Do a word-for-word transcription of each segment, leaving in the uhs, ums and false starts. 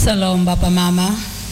Salam Bapak Mama.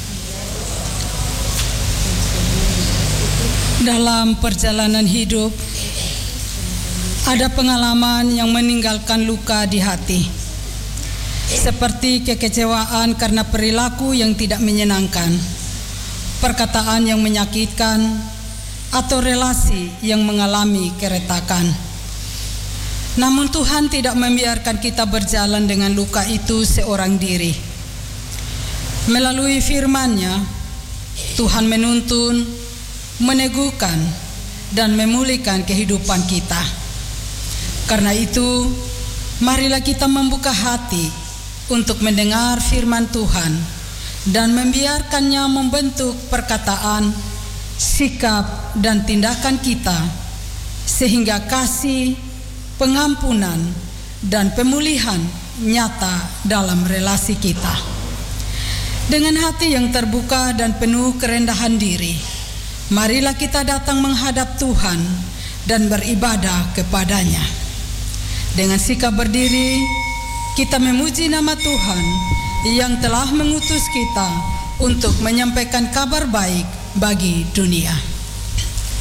Dalam perjalanan hidup, ada pengalaman yang meninggalkan luka di hati, seperti kekecewaan karena perilaku yang tidak menyenangkan, perkataan yang menyakitkan, atau relasi yang mengalami keretakan. Namun Tuhan tidak membiarkan kita berjalan dengan luka itu seorang diri. Melalui firman-Nya, Tuhan menuntun, meneguhkan, dan memulihkan kehidupan kita. Karena itu, marilah kita membuka hati untuk mendengar firman Tuhan dan membiarkannya membentuk perkataan, sikap, dan tindakan kita, sehingga kasih, pengampunan, dan pemulihan nyata dalam relasi kita. Dengan hati yang terbuka dan penuh kerendahan diri, marilah kita datang menghadap Tuhan dan beribadah kepada-Nya. Dengan sikap berdiri, kita memuji nama Tuhan yang telah mengutus kita untuk menyampaikan kabar baik bagi dunia.